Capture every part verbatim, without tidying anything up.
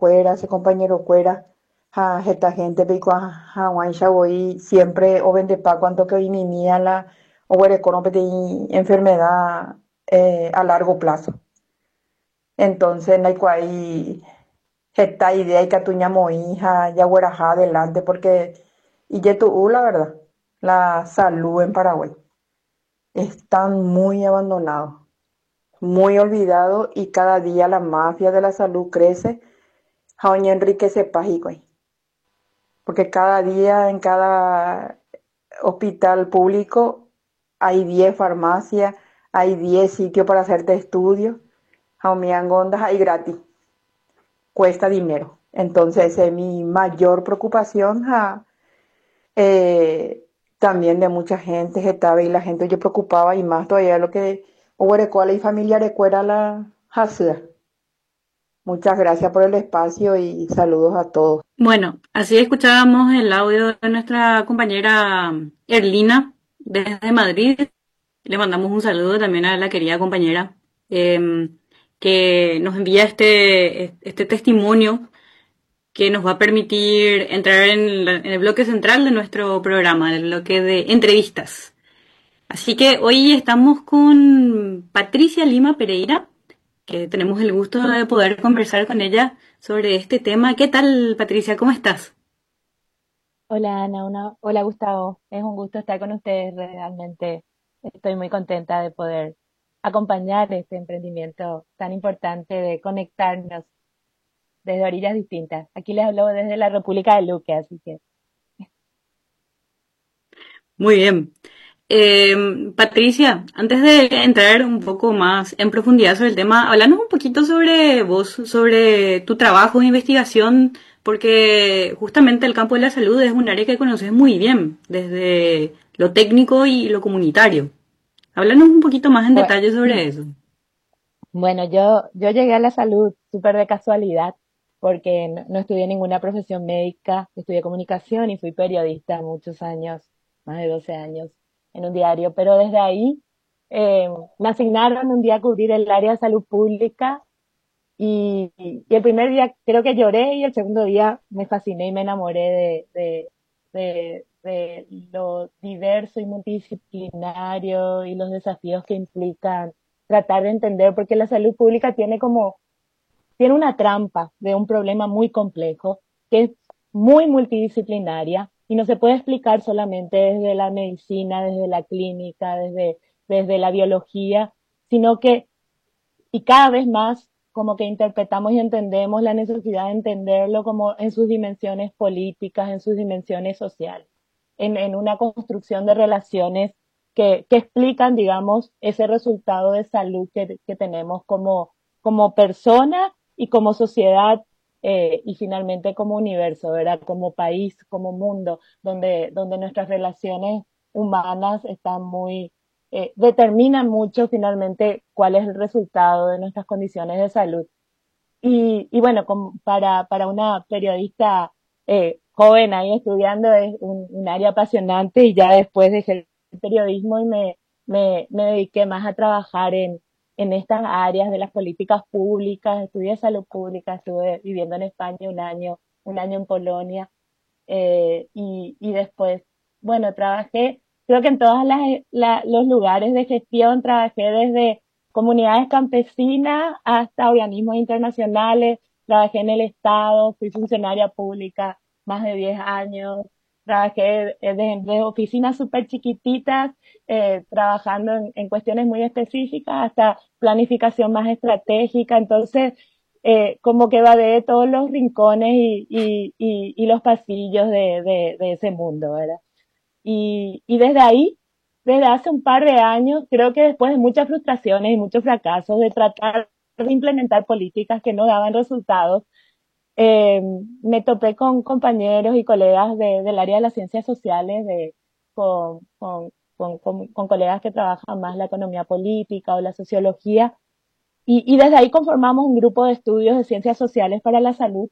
cuera, ese compañero cuera, ja, esta gente pico a guancha voy siempre o vende pa cuanto que ni la o huere con enfermedad eh, a largo plazo. Entonces, no hay cual esta idea y que tuñamo hija, ya hueraja adelante, porque y ya tu la verdad, la salud en Paraguay están muy abandonados, muy olvidados y cada día la mafia de la salud crece. Jaoña enriquece págico, porque cada día en cada hospital público hay diez farmacias, hay diez sitios para hacerte estudios. Jaomiangondas hay gratis, cuesta dinero. Entonces, esa es mi mayor preocupación. Ja, eh, también de mucha gente que estaba y la gente yo preocupaba y más todavía lo que hubo y familiares cuera la jazda. Muchas gracias por el espacio y saludos a todos. Bueno, así escuchábamos el audio de nuestra compañera Erlina desde Madrid. Le mandamos un saludo también a la querida compañera eh, que nos envía este, este testimonio que nos va a permitir entrar en, la- en el bloque central de nuestro programa, el bloque de entrevistas. Así que hoy estamos con Patricia Lima Pereira, que tenemos el gusto de poder conversar con ella sobre este tema. ¿Qué tal, Patricia? ¿Cómo estás? Hola Ana, una- hola Gustavo, es un gusto estar con ustedes, realmente estoy muy contenta de poder acompañar este emprendimiento tan importante de conectarnos desde orillas distintas. Aquí les hablo desde la República de Luque, así que Muy bien. Eh, Patricia, antes de entrar un poco más en profundidad sobre el tema, háblanos un poquito sobre vos, sobre tu trabajo de investigación, porque justamente el campo de la salud es un área que conoces muy bien, desde lo técnico y lo comunitario. Háblanos un poquito más en bue- detalle sobre eso. bueno, yo, yo llegué a la salud súper de casualidad porque no, no estudié ninguna profesión médica, estudié comunicación y fui periodista muchos años, más de doce años, en un diario, pero desde ahí eh, me asignaron un día a cubrir el área de salud pública y, y el primer día creo que lloré y el segundo día me fasciné y me enamoré de, de, de, de lo diverso y multidisciplinario y los desafíos que implican tratar de entender, porque la salud pública tiene como, tiene una trampa de un problema muy complejo, que es muy multidisciplinaria y no se puede explicar solamente desde la medicina, desde la clínica, desde, desde la biología, sino que y cada vez más como que interpretamos y entendemos la necesidad de entenderlo como en sus dimensiones políticas, en sus dimensiones sociales, en, en una construcción de relaciones que, que, explican, digamos, ese resultado de salud que, que tenemos como, como persona y como sociedad eh, y finalmente como universo, ¿verdad? Como país, como mundo, donde, donde nuestras relaciones humanas están muy eh, determinan mucho finalmente cuál es el resultado de nuestras condiciones de salud. Y, y bueno, como para, para una periodista eh, joven ahí estudiando es un, un, área apasionante y ya después dejé el periodismo y me, me, me dediqué más a trabajar en, en estas áreas de las políticas públicas, estudié salud pública, estuve viviendo en España un año, un año en Polonia eh, y, y después, bueno, trabajé, creo que en todos los lugares de gestión trabajé desde comunidades campesinas hasta organismos internacionales, trabajé en el Estado, fui funcionaria pública más de diez años, trabajé desde, desde oficinas súper chiquititas, eh, trabajando en, en cuestiones muy específicas hasta planificación más estratégica, entonces eh, como que va de todos los rincones y, y, y, y los pasillos de, de, de, ese mundo, ¿verdad? Y, y desde ahí, desde hace un par de años, creo que después de muchas frustraciones y muchos fracasos de tratar de implementar políticas que no daban resultados, eh, me topé con compañeros y colegas de, del área de las ciencias sociales, de, con, con, con, con, con colegas que trabajan más la economía política o la sociología, y, y desde ahí conformamos un grupo de estudios de ciencias sociales para la salud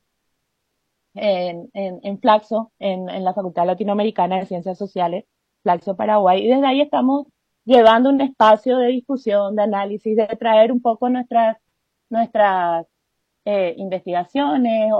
en, en, en Flaxo, en, en la Facultad Latinoamericana de Ciencias Sociales, Flaxo, Paraguay. Y desde ahí estamos llevando un espacio de discusión, de análisis, de traer un poco nuestras, nuestras eh, investigaciones